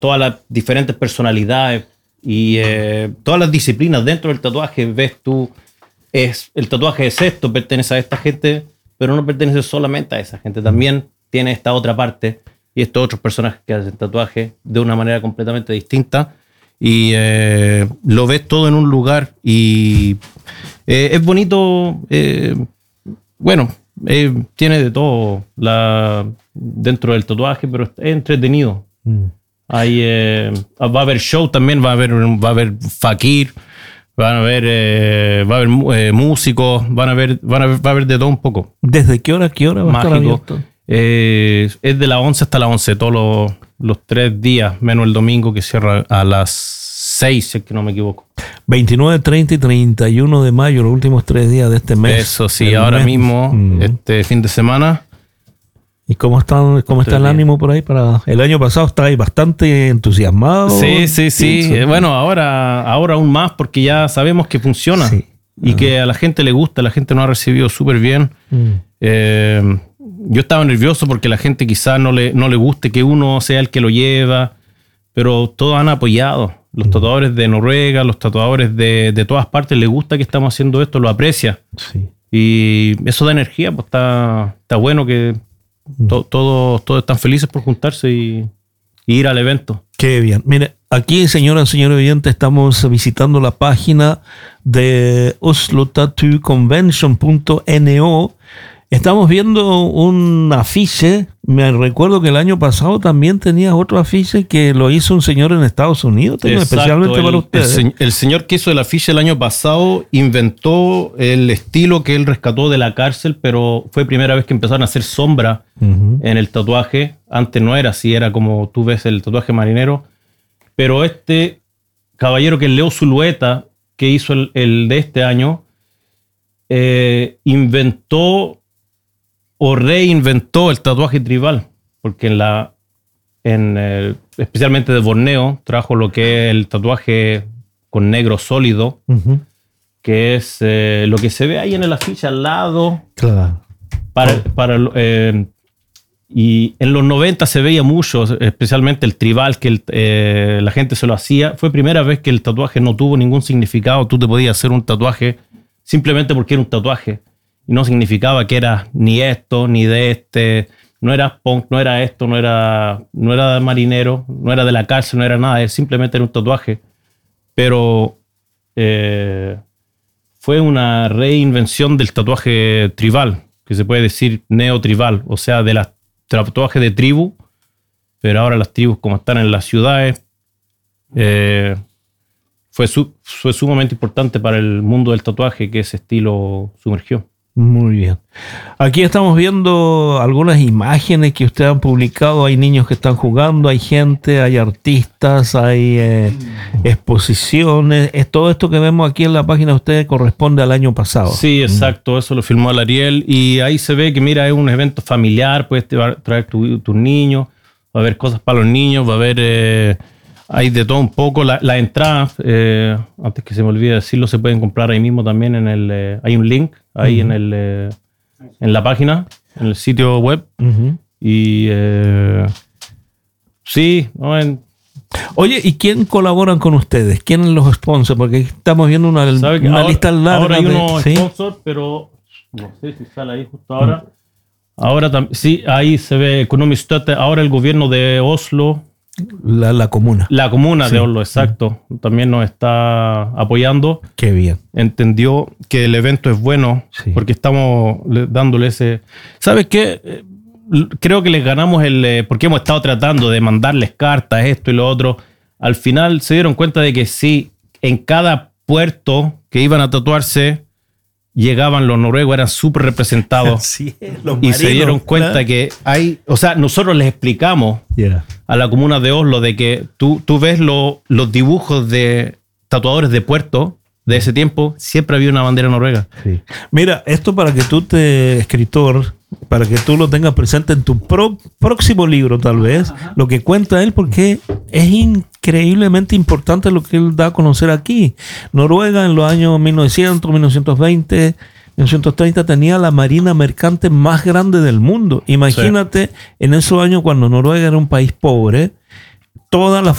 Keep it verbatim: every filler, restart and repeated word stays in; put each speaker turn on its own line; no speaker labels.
todas las diferentes personalidades y eh, todas las disciplinas dentro del tatuaje. Ves tú, es, el tatuaje es esto, pertenece a esta gente, pero no pertenece solamente a esa gente. También tiene esta otra parte y estos otros personajes que hacen tatuaje de una manera completamente distinta. Y eh, lo ves todo en un lugar y eh, es bonito. Eh, bueno, eh, tiene de todo la, dentro del tatuaje, pero es entretenido. Mm. Hay, eh, va a haber show también, va a haber, va a haber fakir, van a haber, eh, va a haber eh, músicos, van a haber, van a ver, va a haber de todo un poco.
¿Desde qué hora a qué hora va a estar abierto?
Eh, es de las once hasta las once, todos los, los tres días, menos el domingo que cierra a las seis, si es que no me equivoco.
veintinueve, treinta y treinta y uno de mayo, los últimos tres días de este mes.
Eso sí, ahora mes. mismo, mm. este fin de semana.
¿Y cómo está, cómo está el bien. ánimo por ahí? Para el año pasado estabais bastante entusiasmado.
Sí, sí, sí. Pienso. Bueno, ahora, ahora aún más porque ya sabemos que funciona sí. y ah. que a la gente le gusta, la gente nos ha recibido súper bien. Mm. Eh, yo estaba nervioso porque la gente quizás no le, no le guste que uno sea el que lo lleva, pero todos han apoyado. Los mm. tatuadores de Noruega, los tatuadores de, de todas partes, les gusta que estamos haciendo esto, lo aprecia. Sí. Y eso da energía, pues está, está bueno que to, todos, todos están felices por juntarse y, y ir al evento.
Qué bien. Mire, aquí, señoras y señores oyentes, estamos visitando la página de Oslo Tattoo Convention punto no. Estamos viendo un afiche. Me recuerdo que el año pasado también tenías otro afiche que lo hizo un señor en Estados Unidos,
Exacto,
especialmente
el,
para ustedes.
El, el señor que hizo el afiche el año pasado inventó el estilo que él rescató de la cárcel, pero fue primera vez que empezaron a hacer sombra uh-huh. en el tatuaje. Antes no era así, era como tú ves el tatuaje marinero. Pero este caballero que es Leo Zulueta, que hizo el, el de este año, eh, inventó o reinventó el tatuaje tribal, porque en la, en, eh, especialmente de Borneo, trajo lo que es el tatuaje con negro sólido, uh-huh. que es eh, lo que se ve ahí en el afiche al lado.
Claro.
Para, oh. para, eh, y en los noventa se veía mucho, especialmente el tribal, que el, eh, la gente se lo hacía. Fue primera vez que el tatuaje no tuvo ningún significado. Tú te podías hacer un tatuaje simplemente porque era un tatuaje. Y no significaba que era ni esto, ni de este, no era punk, no era esto, no era, no era marinero, no era de la cárcel, no era nada, simplemente era un tatuaje. Pero eh, fue una reinvención del tatuaje tribal, que se puede decir neotribal, o sea, de los tatuajes de tribu, pero ahora las tribus como están en las ciudades, eh, fue, su, fue sumamente importante para el mundo del tatuaje que ese estilo sumergió.
Muy bien. Aquí estamos viendo algunas imágenes que ustedes han publicado. Hay niños que están jugando, hay gente, hay artistas, hay eh, exposiciones. Es, todo esto que vemos aquí en la página de ustedes corresponde al año pasado.
Sí, exacto. Eso lo filmó el Ariel. Y ahí se ve que, mira, es un evento familiar. Puedes traer tus tu niños. Va a haber cosas para los niños. Va a haber... Eh, hay de todo un poco. La, la entrada, eh, antes que se me olvide decirlo, se pueden comprar ahí mismo también en el... Eh, hay un link ahí uh-huh. en el eh, en la página, en el sitio web. Uh-huh. Y eh, sí, ¿no? En,
Oye, ¿y quién colaboran con ustedes? ¿Quién los sponsors? Porque estamos viendo una, una
ahora,
lista larga.
Ahora hay
de,
unos
¿sí?
sponsors, pero no sé si sale ahí justo ahora. Uh-huh. Ahora tam- sí, ahí se ve Economic State. Ahora el gobierno de Oslo...
La, la comuna.
La comuna sí. de Oslo, exacto. Mm. También nos está apoyando.
Qué bien.
Entendió que el evento es bueno sí. porque estamos dándole ese... ¿Sabes qué? Creo que les ganamos el... Porque hemos estado tratando de mandarles cartas, esto y lo otro. Al final se dieron cuenta de que sí, en cada puerto que iban a tatuarse, llegaban los noruegos, eran súper representados.
Sí,
los y marinos, se dieron cuenta ¿verdad? Que hay... O sea, nosotros les explicamos yeah. a la comuna de Oslo de que tú, tú ves lo, los dibujos de tatuadores de puerto de ese tiempo, siempre había una bandera noruega.
Sí. Mira, esto para que tú te, escritor, para que tú lo tengas presente en tu pro, próximo libro tal vez, ajá. lo que cuenta él, porque es increíblemente importante lo que él da a conocer aquí. Noruega en los años mil novecientos, mil novecientos veinte, mil novecientos treinta tenía la marina mercante más grande del mundo. Imagínate sí. en esos años cuando Noruega era un país pobre, toda la